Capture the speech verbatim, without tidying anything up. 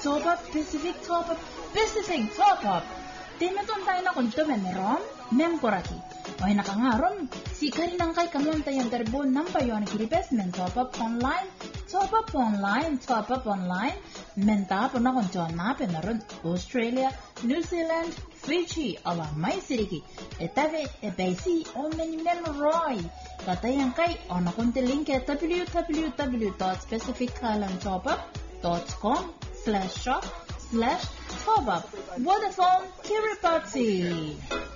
top up Pacific top up Pacific top up Timetun tayo na kunto memerom memporaki Oy nakangarom si karinang kay kanon tayong terbo nampayon kiripes men top up online top up online top up online menta po na kunto na penaron Australia New Zealand Fiji ala may siriki etabe ebasi o men men roy katayang kay ono kunti link at w w w dot pacific island top up dot com slash shop slash top up Vodafone Kiribati